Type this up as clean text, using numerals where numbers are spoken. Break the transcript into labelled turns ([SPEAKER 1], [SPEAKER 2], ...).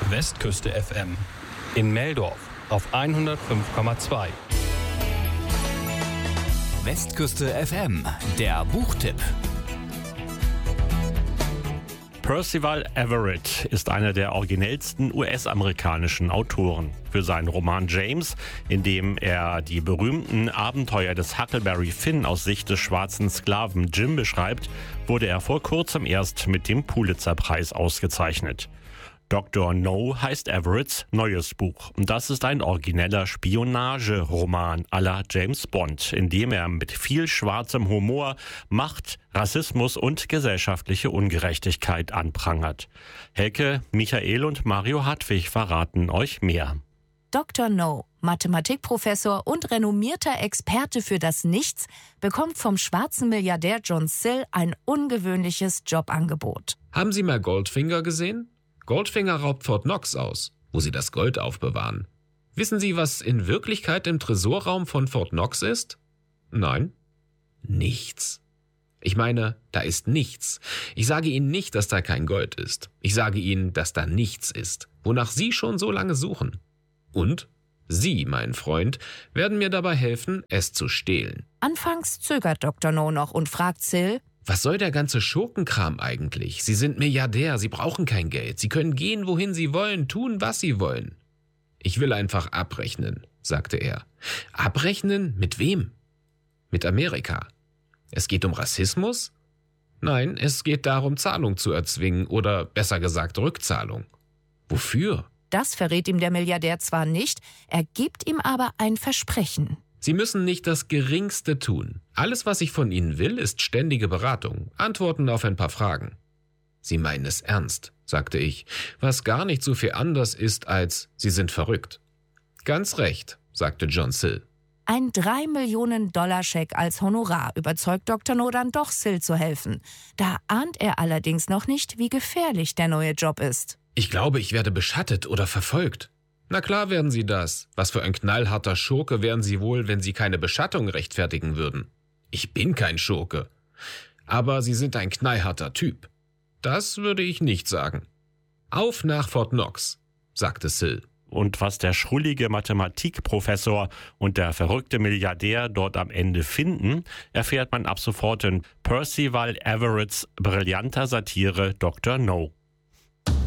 [SPEAKER 1] Westküste FM. In Meldorf auf 105,2.
[SPEAKER 2] Westküste FM, der Buchtipp.
[SPEAKER 3] Percival Everett ist einer der originellsten US-amerikanischen Autoren. Für seinen Roman James, in dem er die berühmten Abenteuer des Huckleberry Finn aus Sicht des schwarzen Sklaven Jim beschreibt, wurde er vor kurzem erst mit dem Pulitzer-Preis ausgezeichnet. Dr. No heißt Everetts neues Buch. Das ist ein origineller Spionageroman à la James Bond, in dem er mit viel schwarzem Humor Macht, Rassismus und gesellschaftliche Ungerechtigkeit anprangert. Helke, Michael und Mario Hartwig verraten euch mehr.
[SPEAKER 4] Dr. No, Mathematikprofessor und renommierter Experte für das Nichts, bekommt vom schwarzen Milliardär John Sill ein ungewöhnliches Jobangebot.
[SPEAKER 5] Haben Sie mal Goldfinger gesehen? Goldfinger raubt Fort Knox aus, wo sie das Gold aufbewahren. Wissen Sie, was in Wirklichkeit im Tresorraum von Fort Knox ist? Nein? Nichts. Ich meine, da ist nichts. Ich sage Ihnen nicht, dass da kein Gold ist. Ich sage Ihnen, dass da nichts ist, wonach Sie schon so lange suchen. Und Sie, mein Freund, werden mir dabei helfen, es zu stehlen.
[SPEAKER 4] Anfangs zögert Dr. No noch und fragt Sill:
[SPEAKER 5] Was soll der ganze Schurkenkram eigentlich? Sie sind Milliardär, Sie brauchen kein Geld. Sie können gehen, wohin Sie wollen, tun, was Sie wollen. Ich will einfach abrechnen, sagte er. Abrechnen? Mit wem? Mit Amerika. Es geht um Rassismus? Nein, es geht darum, Zahlung zu erzwingen oder besser gesagt Rückzahlung. Wofür?
[SPEAKER 4] Das verrät ihm der Milliardär zwar nicht, er gibt ihm aber ein Versprechen.
[SPEAKER 5] Sie müssen nicht das Geringste tun. Alles, was ich von Ihnen will, ist ständige Beratung, Antworten auf ein paar Fragen. Sie meinen es ernst, sagte ich, was gar nicht so viel anders ist als Sie sind verrückt. Ganz recht, sagte John Sill.
[SPEAKER 4] Ein 3-Millionen-Dollar-Scheck als Honorar überzeugt Dr. No dann doch, Sill zu helfen. Da ahnt er allerdings noch nicht, wie gefährlich der neue Job ist.
[SPEAKER 5] Ich glaube, ich werde beschattet oder verfolgt. Na klar werden Sie das. Was für ein knallharter Schurke wären Sie wohl, wenn Sie keine Beschattung rechtfertigen würden? Ich bin kein Schurke. Aber Sie sind ein knallharter Typ. Das würde ich nicht sagen. Auf nach Fort Knox, sagte Sill.
[SPEAKER 3] Und was der schrullige Mathematikprofessor und der verrückte Milliardär dort am Ende finden, erfährt man ab sofort in Percival Everetts brillanter Satire Dr. No.